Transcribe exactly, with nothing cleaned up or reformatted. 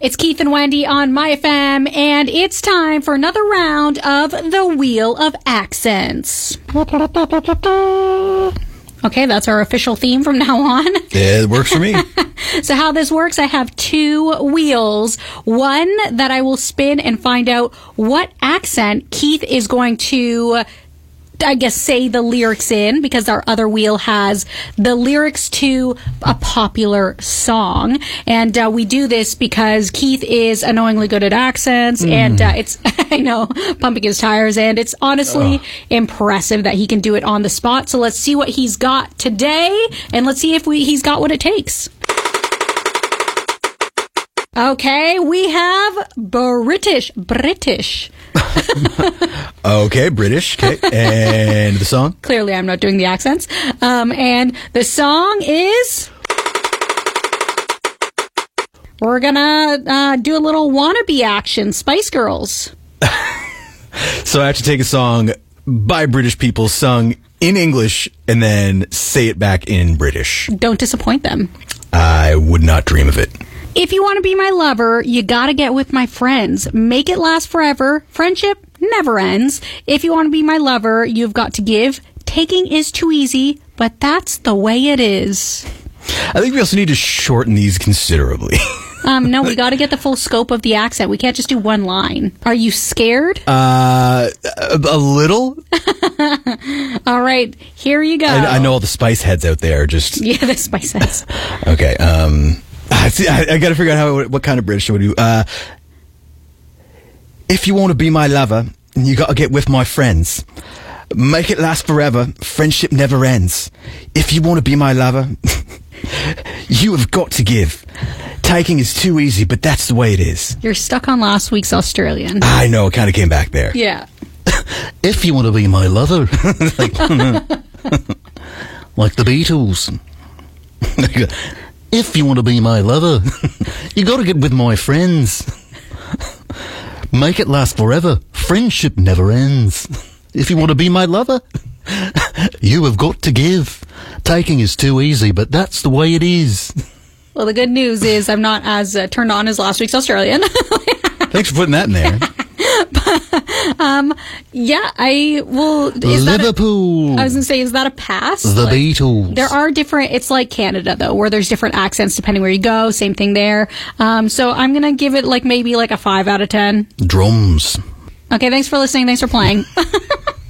It's Keith and Wendy on My F M, and it's time for another round of the Wheel of Accents. Okay, that's our official theme from now on. It works for me. So how this works, I have two wheels. One that I will spin and find out what accent Keith is going to, I guess, say the lyrics in, because our other wheel has the lyrics to a popular song. And uh, we do this because Keith is annoyingly good at accents, mm. and uh, it's, I know, pumping his tires, and it's honestly Ugh. impressive that he can do it on the spot. So let's see what he's got today, and let's see if we he's got what it takes. Okay, we have British. British. Okay, British. Okay. And the song? Clearly, I'm not doing the accents. Um, and the song is... We're gonna uh, do a little wannabe action. Spice Girls. So I have to take a song by British people sung in English and then say it back in British. Don't disappoint them. I would not dream of it. If you want to be my lover, you gotta get with my friends. Make it last forever. Friendship never ends. If you want to be my lover, you've got to give. Taking is too easy, but that's the way it is. I think we also need to shorten these considerably. um, no, we gotta get the full scope of the accent. We can't just do one line. Are you scared? Uh, a, a little. All right, here you go. I, I know all the spice heads out there just... Yeah, the spice heads. Okay, um... I, I got to figure out how what kind of British I would do. Uh, if you want to be my lover, you got to get with my friends. Make it last forever. Friendship never ends. If you want to be my lover, you have got to give. Taking is too easy, but that's the way it is. You're stuck on last week's Australian. I know. It kind of came back there. Yeah. If you want to be my lover, like, like the Beatles. If you want to be my lover, you got to get with my friends. Make it last forever. Friendship never ends. If you want to be my lover, you have got to give. Taking is too easy, but that's the way it is. Well, the good news is I'm not as uh, turned on as last week's Australian. Thanks for putting that in there. But, um, yeah, I will. Is Liverpool. That a, I was going to say, is that a pass? The like, Beatles. There are different. It's like Canada though, where there's different accents depending where you go. Same thing there. Um, so I'm going to give it like maybe like a five out of ten. Drums. Okay, thanks for listening. Thanks for playing.